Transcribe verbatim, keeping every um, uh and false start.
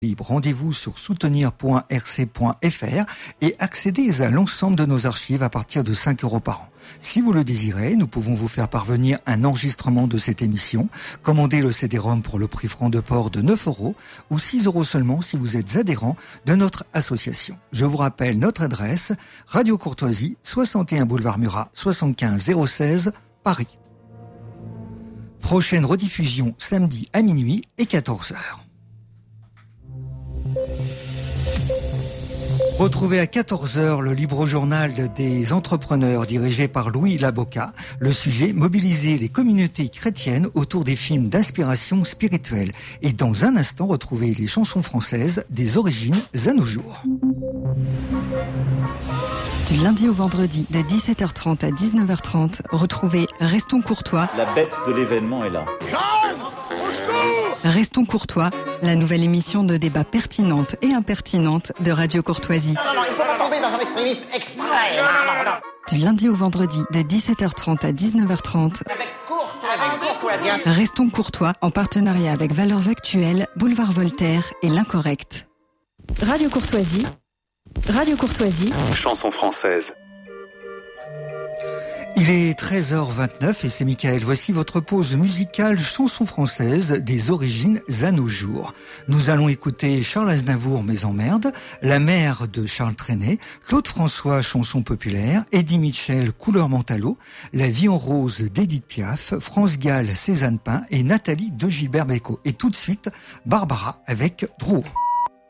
Libre. Rendez-vous sur soutenir point r c point f r et accédez à l'ensemble de nos archives à partir de cinq euros par an. Si vous le désirez, nous pouvons vous faire parvenir un enregistrement de cette émission. Commandez le C D-ROM pour le prix franc de port de neuf euros ou six euros seulement si vous êtes adhérent de notre association. Je vous rappelle notre adresse, Radio Courtoisie, soixante et un boulevard Murat, soixante-quinze zéro seize, Paris. Prochaine rediffusion samedi à minuit et quatorze heures. Retrouvez à quatorze heures le Libre Journal des entrepreneurs dirigé par Louis Laboca. Le sujet, mobiliser les communautés chrétiennes autour des films d'inspiration spirituelle. Et dans un instant, retrouvez les chansons françaises des origines à nos jours. Du lundi au vendredi, de dix-sept heures trente à dix-neuf heures trente, retrouvez Restons Courtois. La bête de l'événement est là. Restons Courtois, la nouvelle émission de débat pertinente et impertinente de Radio Courtoisie. Non, non, il ne faut pas tomber dans un extrémisme extrême. Non, non, non. Du lundi au vendredi, de dix-sept heures trente à dix-neuf heures trente. Avec courtoisie, courtoisie. Restons Courtois, en partenariat avec Valeurs Actuelles, Boulevard Voltaire et L'Incorrect. Radio Courtoisie. Radio Courtoisie. Chanson française. Il est treize heures vingt-neuf et c'est Mickaël. Voici votre pause musicale chanson française des origines à nos jours. Nous allons écouter Charles Aznavour, Mes emmerdes, La mère de Charles Trenet, Claude François, chanson populaire, Eddie Mitchell, Couleur Mentalo, La vie en rose d'Edith Piaf, France Gall, Cézanne Pain et Nathalie de Gilbert Bécaud. Et tout de suite, Barbara avec Drouot.